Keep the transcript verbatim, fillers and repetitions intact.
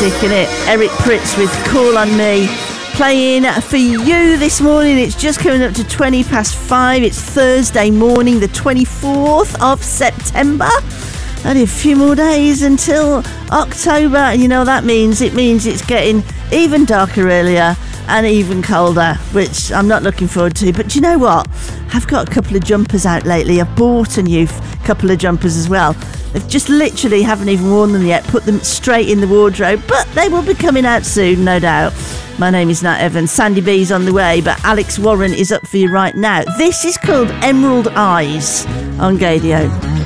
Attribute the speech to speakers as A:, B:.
A: classic, innit? Eric Prydz with Call on Me. Playing for you this morning. It's just coming up to twenty past five. It's Thursday morning, the twenty-fourth of September. Only a few more days until October, and you know what that means? It means it's getting even darker earlier and even colder, which I'm not looking forward to. But do you know what? I've got a couple of jumpers out lately. I've bought a new f- couple of jumpers as well. They've just literally haven't even worn them yet, put them straight in the wardrobe, but they will be coming out soon, no doubt. My name is Nat Evans. Sandy B's on the way, but Alex Warren is up for you right now. This is called Emerald Eyes on Gadio.